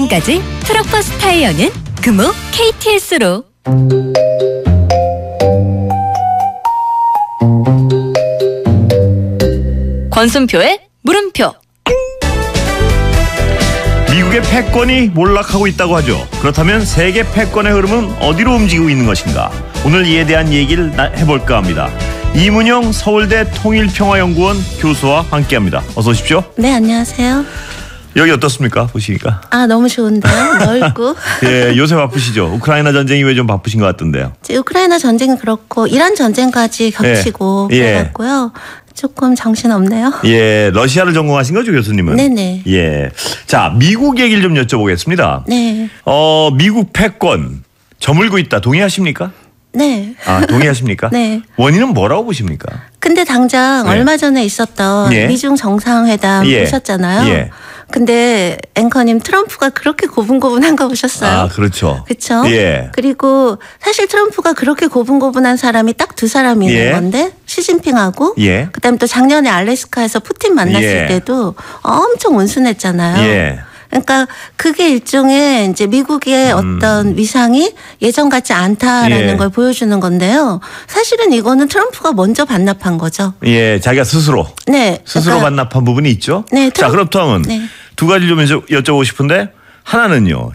지금까지 트럭버스 타이어는 금호 KTS로. 권순표의 물음표. 미국의 패권이 몰락하고 있다고 하죠. 그렇다면 세계 패권의 흐름은 어디로 움직이고 있는 것인가? 오늘 이에 대한 얘기를 해볼까 합니다. 이문영 서울대 통일평화연구원 교수와 함께합니다. 어서 오십시오. 네, 안녕하세요. 여기 어떻습니까? 보시니까. 너무 좋은데요. 넓고. 예, 요새 바쁘시죠? 우크라이나 전쟁이 왜 좀 바쁘신 것 같던데요. 우크라이나 전쟁은 그렇고 이란 전쟁까지 겹치고 그래갖고요. 조금 정신없네요. 예, 러시아를 전공하신 거죠, 교수님은? 네네. 예. 자, 미국 얘기를 좀 여쭤보겠습니다. 네. 미국 패권 저물고 있다. 동의하십니까? 네. 동의하십니까? 네. 원인은 뭐라고 보십니까? 근데 당장 얼마 전에 있었던 미중 정상회담 보셨잖아요. 예. 근데 앵커님 트럼프가 그렇게 고분고분한 거 보셨어요? 그렇죠. 그렇죠. 예. 그리고 사실 트럼프가 그렇게 고분고분한 사람이 딱 두 사람이 있는 건데 시진핑하고 그다음에 또 작년에 알래스카에서 푸틴 만났을 때도 엄청 온순했잖아요. 그러니까 그게 일종의 이제 미국의 어떤 위상이 예전 같지 않다라는 걸 보여주는 건데요. 사실은 이거는 트럼프가 먼저 반납한 거죠. 예, 자기가 스스로. 네. 스스로 반납한 부분이 있죠. 네. 자, 그렇다면 두 가지 좀 여쭤보고 싶은데 하나는요.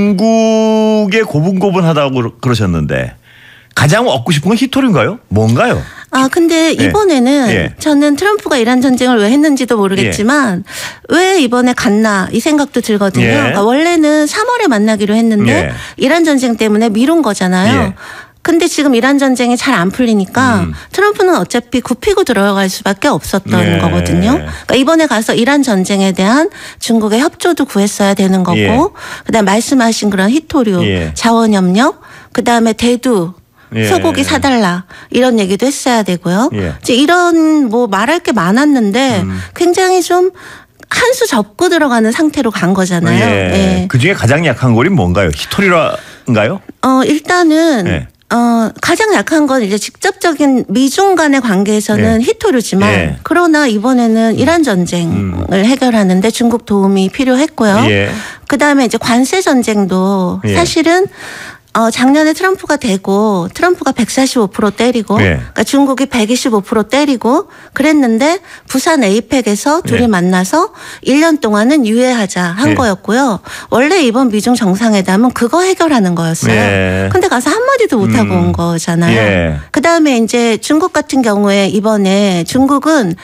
중국의 고분고분하다고 그러셨는데 가장 얻고 싶은 건 히토리인가요? 뭔가요? 근데 이번에는 저는 트럼프가 이란 전쟁을 왜 했는지도 모르겠지만 왜 이번에 갔나 이 생각도 들거든요. 그러니까 원래는 3월에 만나기로 했는데 이란 전쟁 때문에 미룬 거잖아요. 근데 지금 이란 전쟁이 잘 안 풀리니까 트럼프는 어차피 굽히고 들어갈 수밖에 없었던 거거든요. 그러니까 이번에 가서 이란 전쟁에 대한 중국의 협조도 구했어야 되는 거고 그다음에 말씀하신 그런 히토류, 자원협력, 그다음에 대두 소고기 사달라 이런 얘기도 했어야 되고요. 이제 이런 뭐 말할 게 많았는데 굉장히 좀 한 수 접고 들어가는 상태로 간 거잖아요. 그중에 가장 약한 골이 뭔가요? 히토리라인가요? 일단은 가장 약한 건 이제 직접적인 미중 간의 관계에서는 히토류지만 그러나 이번에는 이란 전쟁을 해결하는데 중국 도움이 필요했고요. 그다음에 이제 관세 전쟁도 사실은 작년에 트럼프가 되고 트럼프가 145% 때리고 그러니까 중국이 125% 때리고 그랬는데 부산 에이펙에서 둘이 만나서 1년 동안은 유예하자 한 거였고요. 원래 이번 미중 정상회담은 그거 해결하는 거였어요. 근데 가서 한마디도 못하고 온 거잖아요. 그다음에 이제 중국 같은 경우에 이번에 중국은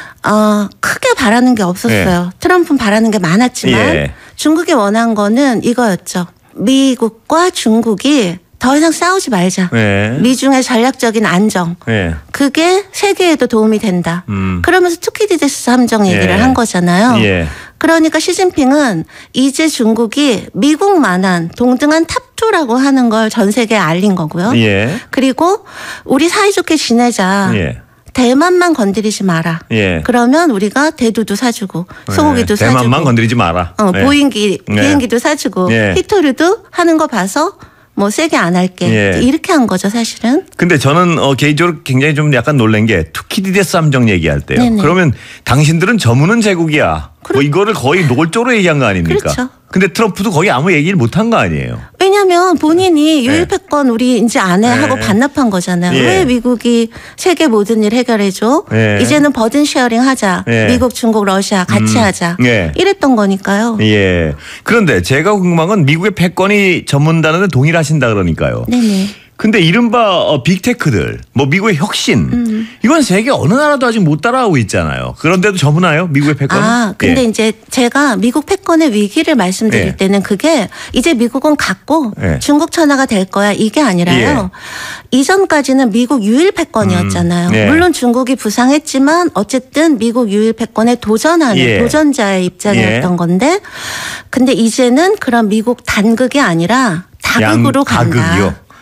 크게 바라는 게 없었어요. 트럼프는 바라는 게 많았지만 중국이 원한 거는 이거였죠. 미국과 중국이 더 이상 싸우지 말자. 미중의 전략적인 안정. 그게 세계에도 도움이 된다. 그러면서 투키디데스 함정 얘기를 한 거잖아요. 그러니까 시진핑은 이제 중국이 미국만한 동등한 탑2라고 하는 걸 전 세계에 알린 거고요. 그리고 우리 사이좋게 지내자. 대만만 건드리지 마라. 그러면 우리가 대두도 사주고 소고기도 사주고. 대만만 건드리지 마라. 비행기도 사주고 히토류도 하는 거 봐서 뭐 세게 안 할게. 이렇게 한 거죠 사실은. 근데 저는 개인적으로 굉장히 좀 약간 놀란 게 투키디데스 함정 얘기할 때요. 그러면 당신들은 저무는 제국이야. 뭐 이거를 거의 노골적으로 얘기한 거 아닙니까? 그렇죠. 근데 트럼프도 거의 아무 얘기를 못한 거 아니에요. 왜냐하면 본인이 유일 패권 우리 이제 안 해 하고 반납한 거잖아요. 왜 미국이 세계 모든 일 해결해줘? 이제는 버든 쉐어링 하자. 미국, 중국, 러시아 같이 하자. 이랬던 거니까요. 그런데 제가 궁금한 건 미국의 패권이 전문다는데 동의를 하신다 그러니까요. 근데 이른바 빅테크들, 뭐 미국의 혁신, 이건 세계 어느 나라도 아직 못 따라하고 있잖아요. 그런데도 저무나요? 미국의 패권? 근데 이제 제가 미국 패권의 위기를 말씀드릴 때는 그게 이제 미국은 갔고 중국 천하가 될 거야 이게 아니라요. 이전까지는 미국 유일 패권이었잖아요. 물론 중국이 부상했지만 어쨌든 미국 유일 패권에 도전하는 도전자의 입장이었던 건데 근데 이제는 그런 미국 단극이 아니라 다극으로 간다. 다극이요?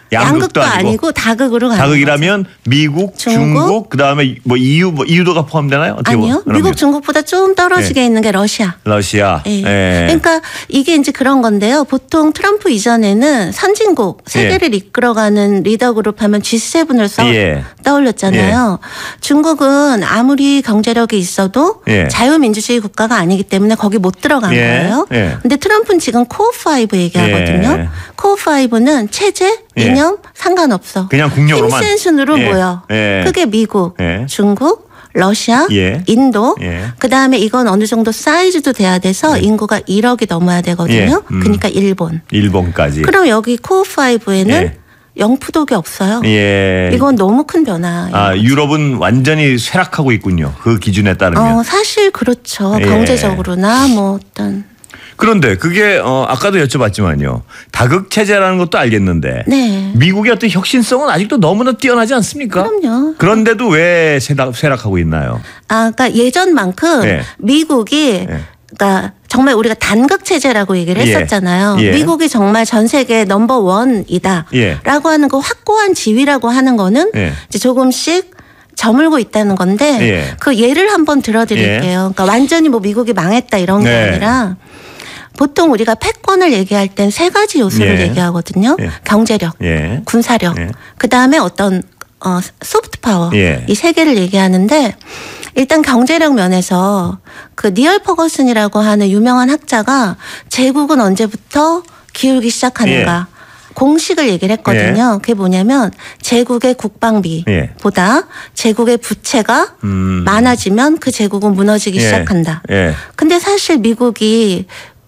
양극도 아니고 다극으로 가는 다극이라면 거죠. 미국, 중국, 그다음에 뭐 EU도가 포함되나요? 아니요. 미국, 중국보다 좀 떨어지게 있는 게 러시아. 그러니까 이게 이제 그런 건데요. 보통 트럼프 이전에는 선진국 세계를 이끌어가는 리더 그룹 하면 G7을 떠올렸잖아요. 중국은 아무리 경제력이 있어도 자유민주주의 국가가 아니기 때문에 거기 못 들어간 거예요. 근데 트럼프는 지금 코어5 얘기하거든요. 코어5는 체제, 이념 상관없어. 그냥 국력으로만. 힘센 순으로 모여. 그게 미국, 중국, 러시아, 인도. 그다음에 이건 어느 정도 사이즈도 돼야 돼서 인구가 1억이 넘어야 되거든요. 그러니까 일본까지. 그럼 여기 코어5에는 영푸독이 없어요. 이건 너무 큰 변화. 유럽은 완전히 쇠락하고 있군요. 그 기준에 따르면. 사실 그렇죠. 경제적으로나 뭐 어떤. 그런데 그게 아까도 여쭤봤지만요. 다극 체제라는 것도 알겠는데 미국의 어떤 혁신성은 아직도 너무나 뛰어나지 않습니까? 그럼요. 그런데도 왜 쇠락하고 있나요? 그러니까 예전만큼 미국이 그러니까 정말 우리가 단극 체제라고 얘기를 했었잖아요. 미국이 정말 전 세계 넘버 원이다라고 하는 그 확고한 지위라고 하는 거는 이제 조금씩 저물고 있다는 건데 그 예를 한번 들어드릴게요. 그러니까 완전히 뭐 미국이 망했다 이런 게 아니라 보통 우리가 패권을 얘기할 땐 세 가지 요소를 얘기하거든요. 경제력, 군사력, 그다음에 어떤 소프트 파워 이 세 개를 얘기하는데 일단 경제력 면에서 그 니얼 퍼거슨이라고 하는 유명한 학자가 제국은 언제부터 기울기 시작하는가 공식을 얘기를 했거든요. 그게 뭐냐면 제국의 국방비보다 제국의 부채가 많아지면 그 제국은 무너지기 시작한다. 근데 사실 미국이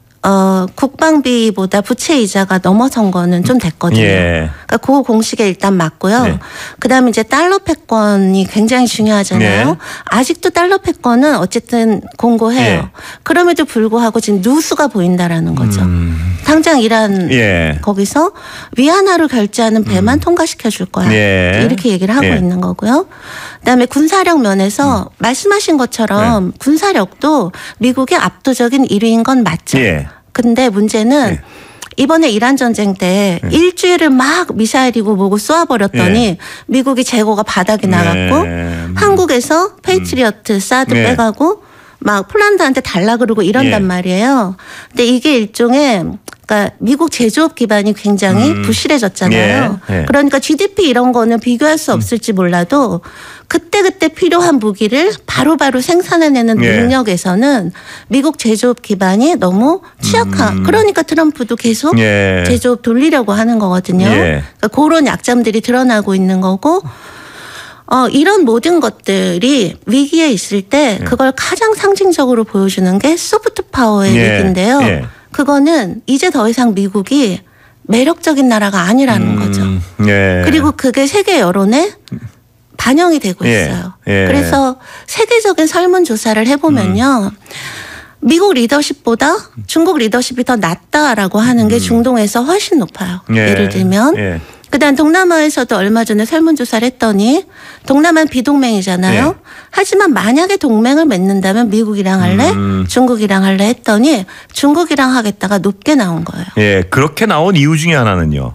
국방비보다 부채 이자가 넘어선 거는 좀 됐거든요. 그러니까 그 공식에 일단 맞고요. 그다음에 이제 달러 패권이 굉장히 중요하잖아요. 아직도 달러 패권은 어쨌든 공고해요. 그럼에도 불구하고 지금 누수가 보인다라는 거죠. 당장 이란 거기서 위안화로 결제하는 배만 통과시켜 줄 거야. 이렇게 얘기를 하고 있는 거고요. 그다음에 군사력 면에서 말씀하신 것처럼 군사력도 미국의 압도적인 1위인 건 맞죠. 근데 문제는 이번에 이란 전쟁 때 일주일을 막 미사일이고 뭐고 쏘아버렸더니 미국이 재고가 바닥이 나갔고 한국에서 페이트리어트 사드 빼가고 막 폴란드한테 달라 그러고 이런단 말이에요. 근데 이게 일종의 그러니까 미국 제조업 기반이 굉장히 부실해졌잖아요. 그러니까 GDP 이런 거는 비교할 수 없을지 몰라도 그때그때 필요한 무기를 바로바로 생산해내는 능력에서는 미국 제조업 기반이 너무 취약한. 그러니까 트럼프도 계속 제조업 돌리려고 하는 거거든요. 그러니까 그런 약점들이 드러나고 있는 거고 이런 모든 것들이 위기에 있을 때 그걸 가장 상징적으로 보여주는 게 소프트 파워의 위기인데요. 그거는 이제 더 이상 미국이 매력적인 나라가 아니라는 거죠. 그리고 그게 세계 여론에 반영이 되고 있어요. 그래서 세계적인 설문조사를 해보면요. 미국 리더십보다 중국 리더십이 더 낫다라고 하는 게 중동에서 훨씬 높아요. 예를 들면 그다음 동남아에서도 얼마 전에 설문조사를 했더니 동남아는 비동맹이잖아요. 하지만 만약에 동맹을 맺는다면 미국이랑 할래? 중국이랑 할래? 했더니 중국이랑 하겠다가 높게 나온 거예요. 그렇게 나온 이유 중에 하나는요.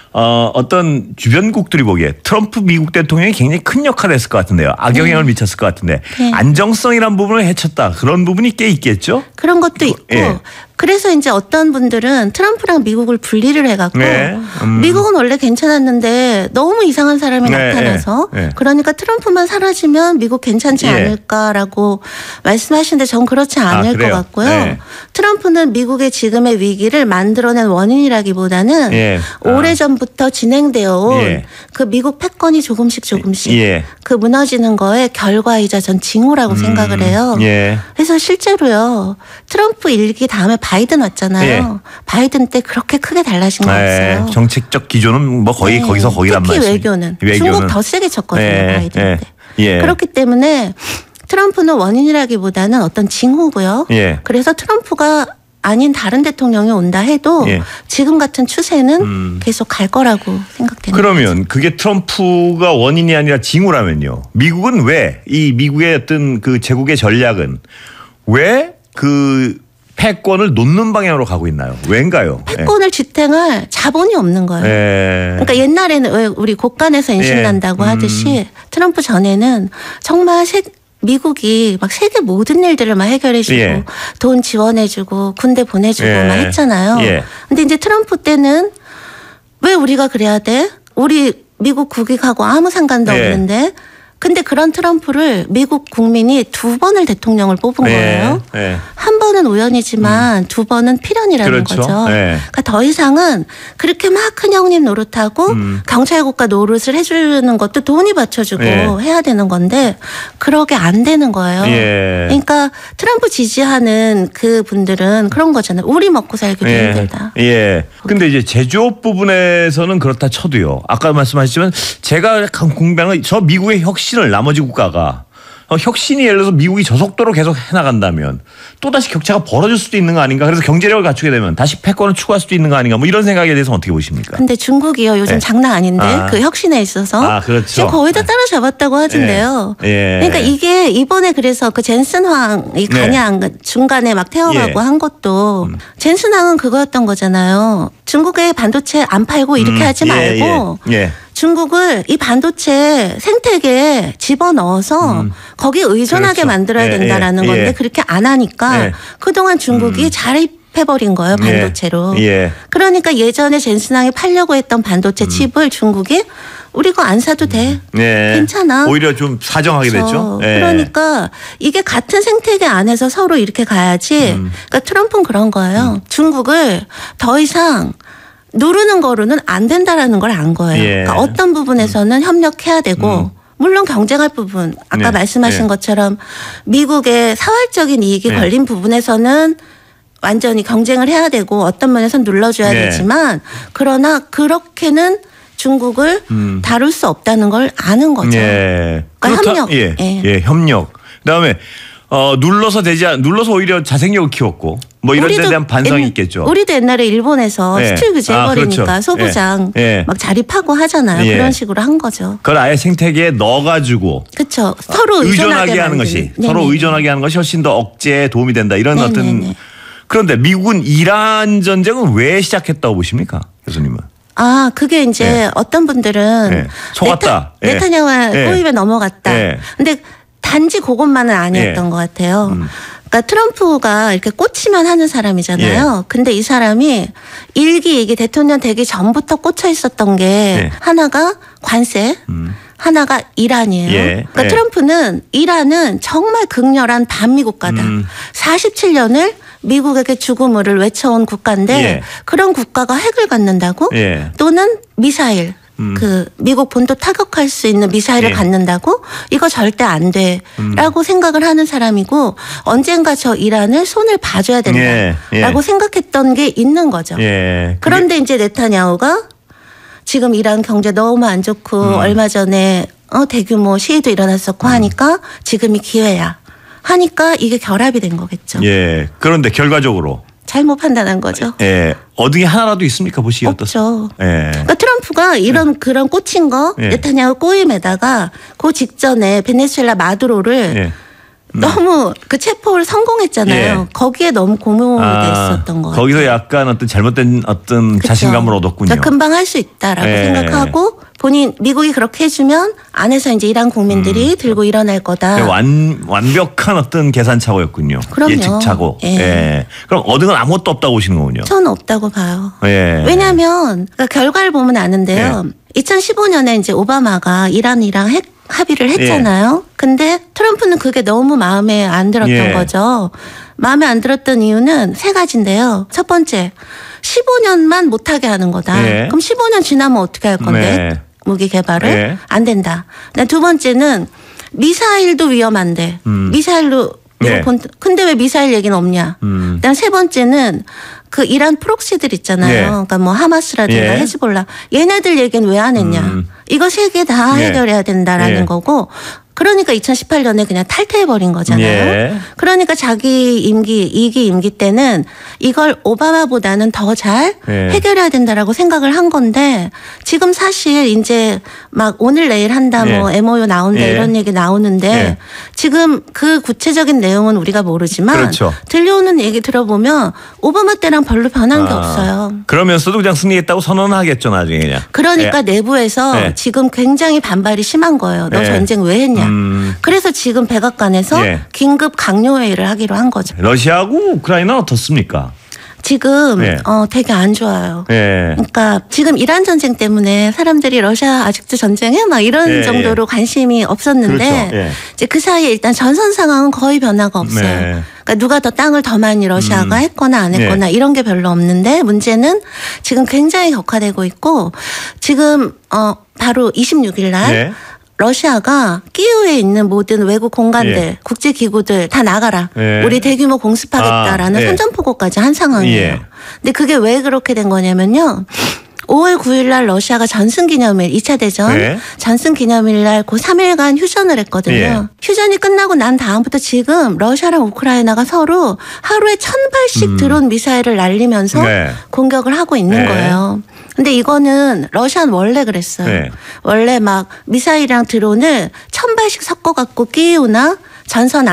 어떤 주변국들이 보기에 트럼프 미국 대통령이 굉장히 큰 역할을 했을 것 같은데요. 악영향을 미쳤을 것 같은데 안정성이란 부분을 해쳤다. 그런 부분이 꽤 있겠죠? 그런 것도 있고 그래서 이제 어떤 분들은 트럼프랑 미국을 분리를 해갖고 미국은 원래 괜찮았는데 너무 이상한 사람이 나타나서 그러니까 트럼프만 사라지면 미국 괜찮지 않을까라고 말씀하시는데 전 그렇지 않을 것 같고요. 트럼프는 미국의 지금의 위기를 만들어낸 원인이라기보다는 오래전부터 진행되어 온 그 미국 패권이 조금씩 그 무너지는 거에 결과이자 전 징후라고 생각을 해요. 그래서 실제로요. 트럼프 일기 다음에 바이든 왔잖아요. 바이든 때 그렇게 크게 달라진 거 없어요. 정책적 기조는 뭐 거의 거기서 거기란 말이죠. 특히 외교는 중국 더 세게 쳤거든요. 바이든 때. 그렇기 때문에 트럼프는 원인이라기보다는 어떤 징후고요. 그래서 트럼프가 아닌 다른 대통령이 온다 해도 지금 같은 추세는 계속 갈 거라고 생각됩니다. 그러면 그게 트럼프가 원인이 아니라 징후라면요. 미국은 왜 이 미국의 어떤 그 제국의 전략은 왜 그 패권을 놓는 방향으로 가고 있나요? 왜인가요? 패권을 지탱할 자본이 없는 거예요. 그러니까 옛날에는 왜 우리 곳간에서 인신난다고 하듯이 트럼프 전에는 정말 미국이 막 세계 모든 일들을 막 해결해주고 돈 지원해주고 군대 보내주고 막 했잖아요. 근데 이제 트럼프 때는 왜 우리가 그래야 돼? 우리 미국 국익하고 아무 상관도 없는데. 근데 그런 트럼프를 미국 국민이 2번을 대통령을 뽑은 거예요. 한 번은 우연이지만 2번은 필연이라는 그렇죠. 거죠. 그러니까 더 이상은 그렇게 막 큰 형님 노릇하고 경찰국가 노릇을 해주는 것도 돈이 받쳐주고 해야 되는 건데 그러게 안 되는 거예요. 그러니까 트럼프 지지하는 그 분들은 그런 거잖아요. 우리 먹고 살기도 힘들다. 근데 이제 제조업 부분에서는 그렇다 쳐도요. 아까 말씀하셨지만 제가 궁금한 건 저 미국의 혁신을 나머지 국가가 혁신이 예를 들어서 미국이 저속도로 계속 해나간다면 또다시 격차가 벌어질 수도 있는 거 아닌가. 그래서 경제력을 갖추게 되면 다시 패권을 추구할 수도 있는 거 아닌가. 뭐 이런 생각에 대해서 어떻게 보십니까? 근데 중국이요. 요즘 장난 아닌데 그 혁신에 있어서 그렇죠. 지금 거의 다 따라잡았다고 하던데요. 그러니까 이게 이번에 그래서 그 젠슨 황이 가냐 중간에 막 태워가고 한 것도 젠슨 황은 그거였던 거잖아요. 중국에 반도체 안 팔고 이렇게 하지 말고 중국을 이 반도체 생태계에 집어넣어서 거기에 의존하게 만들어야 된다라는 건데 그렇게 안 하니까 그동안 중국이 자립해버린 거예요. 반도체로. 그러니까 예전에 젠슨항이 팔려고 했던 반도체 칩을 중국이 우리 거 안 사도 돼. 괜찮아. 오히려 좀 사정하게 됐죠. 그러니까 이게 같은 생태계 안에서 서로 이렇게 가야지. 그러니까 트럼프는 그런 거예요. 중국을 더 이상 누르는 거로는 안 된다라는 걸 안 거예요. 그러니까 어떤 부분에서는 협력해야 되고 물론 경쟁할 부분 아까 말씀하신 것처럼 미국의 사활적인 이익이 걸린 부분에서는 완전히 경쟁을 해야 되고 어떤 면에서는 눌러줘야 되지만 그러나 그렇게는 중국을 다룰 수 없다는 걸 아는 거죠. 그러니까 협력. 협력. 그다음에 눌러서 오히려 자생력을 키웠고 뭐 이런 데 대한 반성이 있겠죠. 우리도 옛날에 일본에서 수출 규제 해버리니까 그렇죠. 소부장 막 자립하고 하잖아요. 그런 식으로 한 거죠. 그걸 아예 생태계에 넣어가지고 그렇죠. 서로 의존하게 하는 것이 서로 의존하게 하는 것이 훨씬 더 억제에 도움이 된다. 이런 어떤 그런데 미국은 이란 전쟁은 왜 시작했다고 보십니까, 교수님은? 그게 이제 어떤 분들은 속았다. 네타냐후 꼬입에 넘어갔다. 근데 단지 그것만은 아니었던 것 같아요. 그러니까 트럼프가 이렇게 꽂히면 하는 사람이잖아요. 근데 이 사람이 이게 대통령 되기 전부터 꽂혀 있었던 게 하나가 관세, 하나가 이란이에요. 그러니까 트럼프는 이란은 정말 극렬한 반미 국가다. 47년을 미국에게 죽음을 외쳐온 국가인데 그런 국가가 핵을 갖는다고 또는 미사일 그 미국 본토 타격할 수 있는 미사일을 갖는다고 이거 절대 안 돼라고 생각을 하는 사람이고 언젠가 저 이란을 손을 봐줘야 된다라고 생각했던 게 있는 거죠. 그런데 이제 네타냐후가 지금 이란 경제 너무 안 좋고 얼마 전에 대규모 시위도 일어났었고 하니까 지금이 기회야 하니까 이게 결합이 된 거겠죠. 그런데 결과적으로 잘못 판단한 거죠. 어둥이 하나라도 있습니까? 보시기 어떻습니까? 없죠. 그러니까 트럼프가 그런 꽂힌 거 네타냐후 꼬임에다가 그 직전에 베네수엘라 마두로를 너무 그 체포를 성공했잖아요. 거기에 너무 고무돼 있었던 거 같아요. 거기서 약간 어떤 잘못된 어떤 그쵸. 자신감을 얻었군요. 그러니까 금방 할 수 있다라고 생각하고 미국이 그렇게 해주면 안에서 이제 이란 국민들이 들고 일어날 거다. 완벽한 어떤 계산착오였군요. 그럼요. 예측착오. 그럼 얻은 건 아무것도 없다고 보시는 거군요. 저는 없다고 봐요. 왜냐하면 그러니까 결과를 보면 아는데요. 2015년에 이제 오바마가 이란이랑 핵 합의를 했잖아요. 근데 트럼프는 그게 너무 마음에 안 들었던 거죠. 마음에 안 들었던 이유는 3가지인데요. 첫 번째, 15년만 못하게 하는 거다. 그럼 15년 지나면 어떻게 할 건데? 무기 개발을? 안 된다. 두 번째는 미사일도 위험한데 미사일로 근데 왜 미사일 얘기는 없냐? 그다음 3번째는 그 이란 프록시들 있잖아요. 그러니까 뭐 하마스라든가 헤즈볼라 얘네들 얘기는 왜 안 했냐? 이거 3개 다 해결해야 된다라는 거고 그러니까 2018년에 그냥 탈퇴해버린 거잖아요. 예. 그러니까 자기 임기 2기 임기 때는 이걸 오바마보다는 더 잘 예. 해결해야 된다라고 생각을 한 건데 지금 사실 이제 막 오늘 내일 한다 뭐 예. MOU 나온다 예. 이런 얘기 나오는데 예. 지금 그 구체적인 내용은 우리가 모르지만 그렇죠. 들려오는 얘기 들어보면 오바마 때랑 별로 변한 게 없어요. 그러면서도 그냥 승리했다고 선언하겠죠 나중에 그냥. 그러니까 예. 내부에서 예. 지금 굉장히 반발이 심한 거예요. 너 예. 전쟁 왜 했냐. 그래서 지금 백악관에서 예. 긴급 강요회의를 하기로 한 거죠. 러시아하고 우크라이나 어떻습니까? 지금 예. 되게 안 좋아요. 예. 그러니까 지금 이란 전쟁 때문에 사람들이 러시아 아직도 전쟁해? 막 이런 예. 정도로 관심이 없었는데 그렇죠. 예. 이제 그 사이에 일단 전선 상황은 거의 변화가 없어요. 네. 그러니까 누가 더 땅을 더 많이 러시아가 했거나 안 했거나 이런 게 별로 없는데 문제는 지금 굉장히 격화되고 있고 지금 바로 26일 날 네. 러시아가 키이우에 있는 모든 외국 공간들, 예. 국제기구들 다 나가라. 예. 우리 대규모 공습하겠다라는 예. 선전포고까지 한 상황이에요. 예. 근데 그게 왜 그렇게 된 거냐면요. 5월 9일 날 러시아가 전승기념일 2차 대전 예. 전승기념일 날 그 3일간 휴전을 했거든요. 예. 휴전이 끝나고 난 다음부터 지금 러시아랑 우크라이나가 서로 하루에 1000발씩 드론 미사일을 날리면서 네. 공격을 하고 있는 네. 거예요. 근데 이거는 러시아는 원래 그랬어요. 네. 원래 막 미사일이랑 드론을 1000발씩 섞어갖고 끼우나 전선